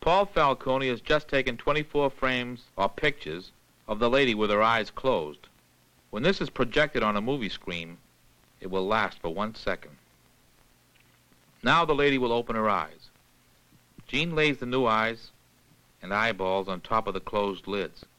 Paul Falcone has just taken 24 frames or pictures of the lady with her eyes closed. When this is projected on a movie screen, it will last for 1 second. Now the lady will open her eyes. Gene lays the new eyes and eyeballs on top of the closed lids.